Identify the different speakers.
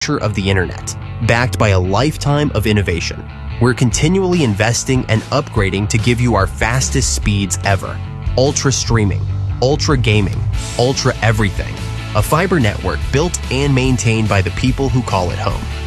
Speaker 1: of the internet, backed by a lifetime of innovation. We're continually investing and upgrading to give you our fastest speeds ever. Ultra streaming, ultra gaming, ultra everything. A fiber network built and maintained by the people who call it home.